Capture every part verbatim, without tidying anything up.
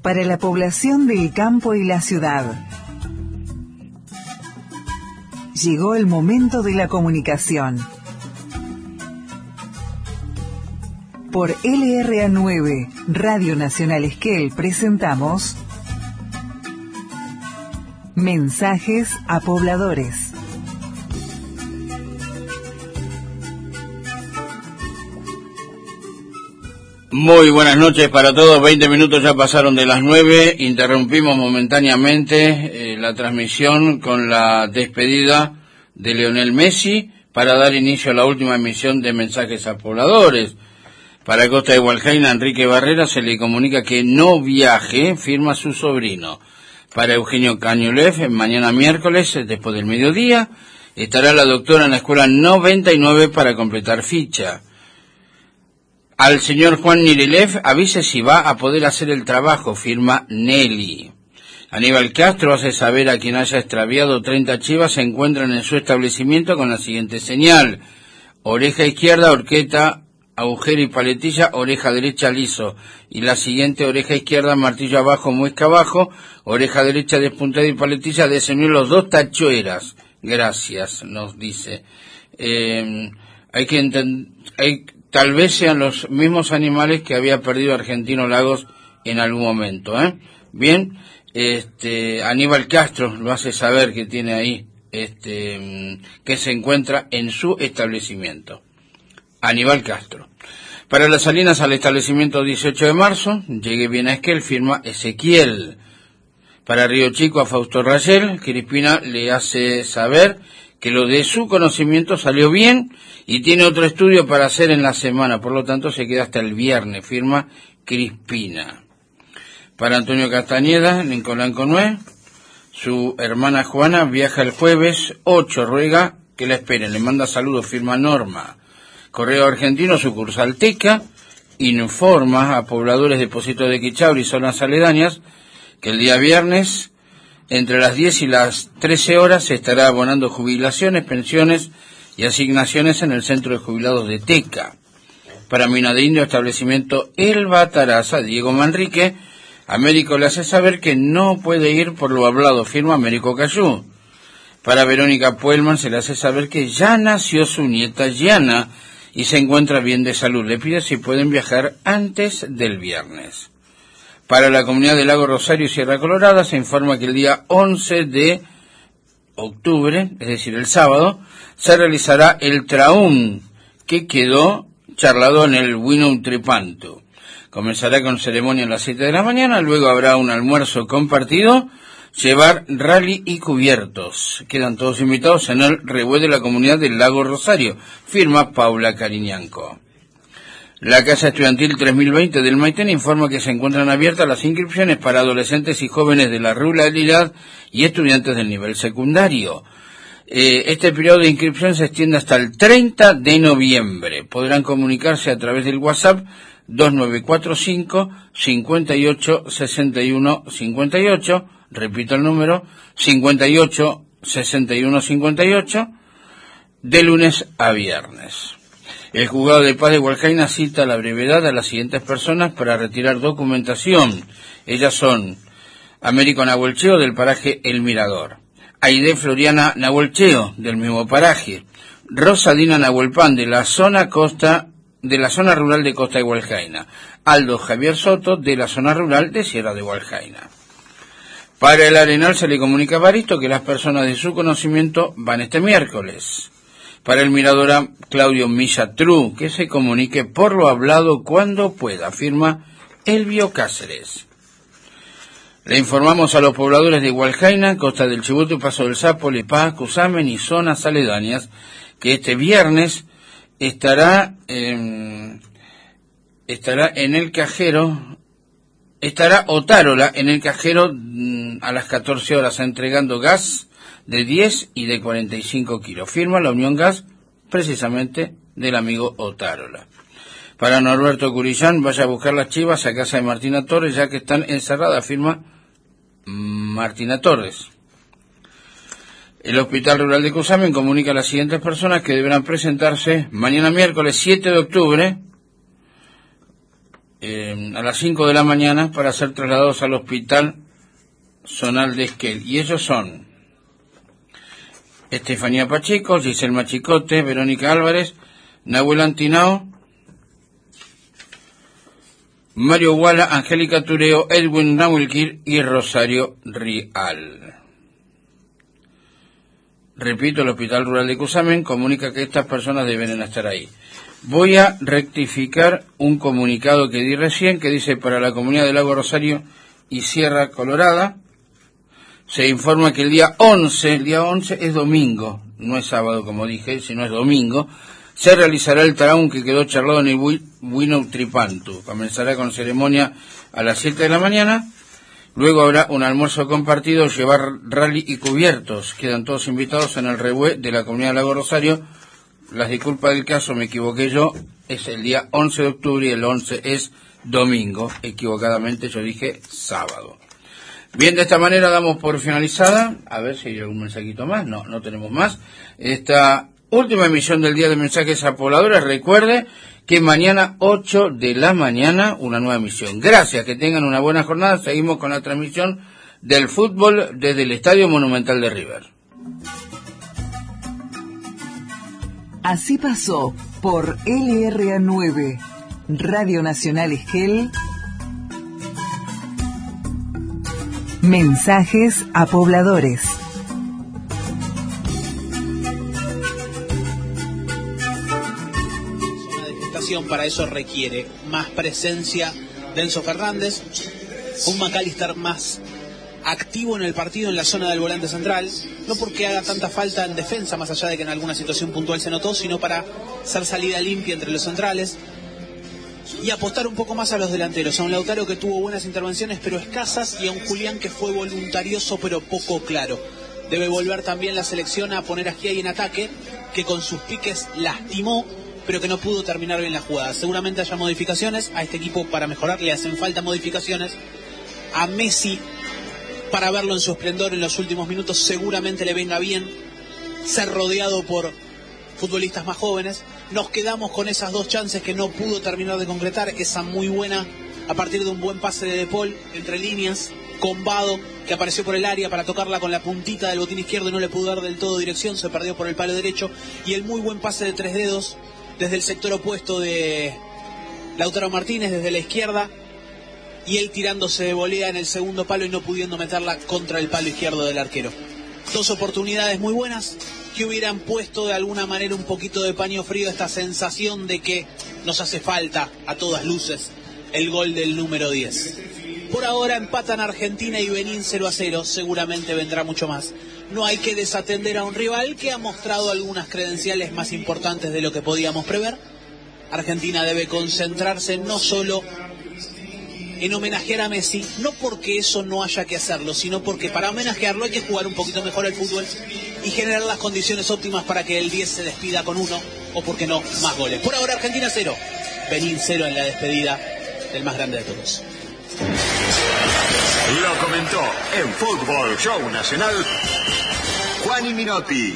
para la población del campo y la ciudad. Llegó el momento de la comunicación. Por L R A nueve, Radio Nacional Esquel, presentamos Mensajes a Pobladores. Muy buenas noches para todos. veinte minutos ya pasaron de las nueve. Interrumpimos momentáneamente eh, la transmisión con la despedida de Lionel Messi para dar inicio a la última emisión de Mensajes a Pobladores. Para Costa de Hualjaina, Enrique Barrera se le comunica que no viaje, firma su sobrino. Para Eugenio Cañulev, mañana miércoles, después del mediodía, estará la doctora en la escuela noventa y nueve para completar ficha. Al señor Juan Nirilev avise si va a poder hacer el trabajo, firma Nelly. Aníbal Castro hace saber a quien haya extraviado treinta chivas se encuentran en su establecimiento con la siguiente señal: oreja izquierda, horqueta, agujero y paletilla, oreja derecha liso, y la siguiente oreja izquierda, martillo abajo, muesca abajo, oreja derecha despuntada y paletilla, desenvíen los dos tachuelas. Gracias, nos dice. Eh, hay que entender, hay Tal vez sean los mismos animales que había perdido Argentino Lagos en algún momento, ¿eh? Bien, este, Aníbal Castro lo hace saber que tiene ahí, este, que se encuentra en su establecimiento. Aníbal Castro. Para las salinas al establecimiento dieciocho de marzo, llegue bien a Esquel, firma Ezequiel. Para Río Chico a Fausto Rayel, Crispina le hace saber que lo de su conocimiento salió bien y tiene otro estudio para hacer en la semana, por lo tanto se queda hasta el viernes, firma Crispina. Para Antonio Castañeda, Nicolás Conué, su hermana Juana viaja el jueves ocho, ruega que la esperen, le manda saludos, firma Norma. Correo Argentino, sucursal Teca, informa a pobladores de Pocito de Quichauri y zonas aledañas que el día viernes entre las diez y las trece horas se estará abonando jubilaciones, pensiones y asignaciones en el Centro de Jubilados de Teca. Para Mina de Indio, establecimiento Elba Taraza, Diego Manrique, Américo le hace saber que no puede ir por lo hablado, firma Américo Cayú. Para Verónica Puelman se le hace saber que ya nació su nieta Yana y se encuentra bien de salud. Le pide si pueden viajar antes del viernes. Para la comunidad de Lago Rosario y Sierra Colorada se informa que el día once de octubre, es decir, el sábado, se realizará el Traún, que quedó charlado en el Winum Tripanto. Comenzará con ceremonia a las siete de la mañana, luego habrá un almuerzo compartido, llevar rally y cubiertos. Quedan todos invitados en el Revuelo de la comunidad del Lago Rosario, firma Paula Cariñanco. La Casa Estudiantil tres mil veinte del Maitén informa que se encuentran abiertas las inscripciones para adolescentes y jóvenes de la ruralidad y estudiantes del nivel secundario. Eh, este periodo de inscripción se extiende hasta el treinta de noviembre. Podrán comunicarse a través del WhatsApp dos nueve cuatro cinco, cinco ocho, seis uno cinco ocho, repito el número, cincuenta y ocho, sesenta y uno cincuenta y ocho, de lunes a viernes. El juzgado de paz de Hualjaina cita a la brevedad a las siguientes personas para retirar documentación. Ellas son Américo Nahuelcheo del paraje El Mirador, Aide Floriana Nahuelcheo del mismo paraje, Rosadina Nahuelpan de la zona costa de la zona rural de Costa de Hualjaina, Aldo Javier Soto de la zona rural de Sierra de Hualjaina. Para el Arenal se le comunica a Baristo que las personas de su conocimiento van este miércoles. Para el Mirador Claudio Millatru, que se comunique por lo hablado cuando pueda, firma Elvio Cáceres. Le informamos a los pobladores de Hualjaina, Costa del Chubut, Paso del Sapo, Lepá, Cusamen y zonas aledañas que este viernes estará eh, estará en el cajero, estará Otárola en el cajero mm, a las catorce horas entregando gas de diez y de cuarenta y cinco kilos. Firma la Unión Gas, precisamente del amigo Otárola. Para Norberto Curillán, vaya a buscar las chivas a casa de Martina Torres, ya que están encerradas, firma Martina Torres. El Hospital Rural de Cusamen comunica a las siguientes personas que deberán presentarse mañana miércoles siete de octubre eh, a las cinco de la mañana para ser trasladados al Hospital Zonal de Esquel. Y ellos son Estefanía Pacheco, Giselma Chicote, Verónica Álvarez, Nahuel Antinao, Mario Guala, Angélica Tureo, Edwin Nahuelquir y Rosario Rial. Repito, el Hospital Rural de Cusamen comunica que estas personas deben estar ahí. Voy a rectificar un comunicado que di recién, que dice: para la comunidad de Lago Rosario y Sierra Colorada, se informa que el día once, el día once es domingo, no es sábado como dije, sino es domingo, se realizará el taraún que quedó charlado en el Buino Tripantu. Comenzará con ceremonia a las siete de la mañana, luego habrá un almuerzo compartido, llevar rally y cubiertos. Quedan todos invitados en el rebué de la comunidad de Lago Rosario. Las disculpas del caso, me equivoqué yo, es el día once de octubre y el once es domingo, equivocadamente yo dije sábado. Bien, de esta manera damos por finalizada, a ver si hay algún mensajito más, no, no tenemos más, esta última emisión del día de mensajes a pobladores. Recuerde que mañana ocho de la mañana una nueva emisión. Gracias, que tengan una buena jornada, seguimos con la transmisión del fútbol desde el Estadio Monumental de River. Así pasó por L R A nueve, Radio Nacional Esquel, mensajes a pobladores. Zona de gestación para eso requiere más presencia de Enzo Fernández, un McAllister más activo en el partido en la zona del volante central, no porque haga tanta falta en defensa, más allá de que en alguna situación puntual se notó, sino para hacer salida limpia entre los centrales y apostar un poco más a los delanteros, a un Lautaro que tuvo buenas intervenciones pero escasas, y a un Julián que fue voluntarioso pero poco claro. Debe volver también la selección a poner a Schiai en ataque, que con sus piques lastimó, pero que no pudo terminar bien la jugada. Seguramente haya modificaciones a este equipo para mejorar, le hacen falta modificaciones. A Messi, para verlo en su esplendor en los últimos minutos, seguramente le venga bien ser rodeado por futbolistas más jóvenes. Nos quedamos con esas dos chances que no pudo terminar de concretar, esa muy buena a partir de un buen pase de De Paul entre líneas, con Vado, que apareció por el área para tocarla con la puntita del botín izquierdo y no le pudo dar del todo dirección, se perdió por el palo derecho, y el muy buen pase de tres dedos desde el sector opuesto de Lautaro Martínez, desde la izquierda, y él tirándose de volea en el segundo palo y no pudiendo meterla contra el palo izquierdo del arquero. Dos oportunidades muy buenas que hubieran puesto de alguna manera un poquito de paño frío a esta sensación de que nos hace falta a todas luces el gol del número diez. Por ahora empatan Argentina y Benín cero a cero, seguramente vendrá mucho más. No hay que desatender a un rival que ha mostrado algunas credenciales más importantes de lo que podíamos prever. Argentina debe concentrarse no solo en homenajear a Messi, no porque eso no haya que hacerlo, sino porque para homenajearlo hay que jugar un poquito mejor al fútbol y generar las condiciones óptimas para que el diez se despida con uno, o por qué no, más goles. Por ahora Argentina cero, Benín cero en la despedida del más grande de todos. Lo comentó en Fútbol Show Nacional Juani Minotti.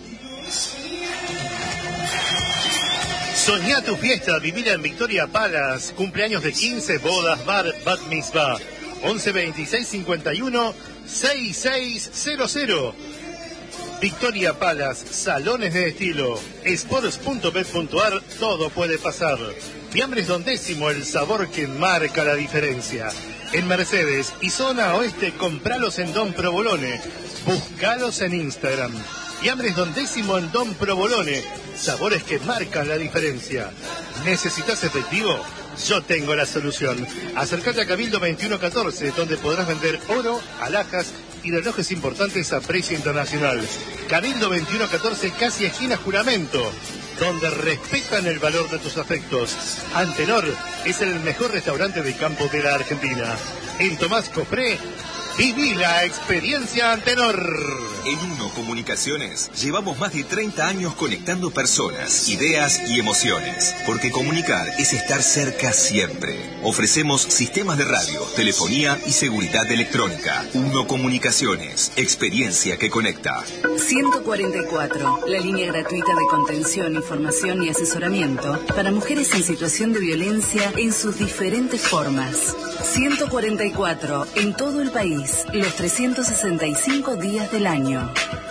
Soñá tu fiesta, vivila en Victoria Palace. Cumpleaños de quince, bodas, bar, bat mitzvah. once veintiséis cincuenta y uno sesenta y seis cero cero. Victoria Palace, salones de estilo. Sports punto bet punto ar, todo puede pasar. Fiambres Don Décimo, el sabor que marca la diferencia. En Mercedes y zona oeste, compralos en Don Provolone. Buscalos en Instagram. Fiambres Don Décimo en Don Provolone. Sabores que marcan la diferencia. ¿Necesitas efectivo? Yo tengo la solución. Acércate a Cabildo veintiuno catorce, donde podrás vender oro, alhajas y relojes importantes a precio internacional. Cabildo veintiuno catorce, casi esquina Juramento, donde respetan el valor de tus afectos. Antenor es el mejor restaurante de campo de la Argentina. En Tomás Copré, Viví la experiencia Antenor. En Uno Comunicaciones llevamos más de treinta años conectando personas, ideas y emociones. Porque comunicar es estar cerca siempre. Ofrecemos sistemas de radio, telefonía y seguridad electrónica. Uno Comunicaciones, experiencia que conecta. ciento cuarenta y cuatro, la línea gratuita de contención, información y asesoramiento para mujeres en situación de violencia en sus diferentes formas. ciento cuarenta y cuatro, en todo el país, los trescientos sesenta y cinco días del año.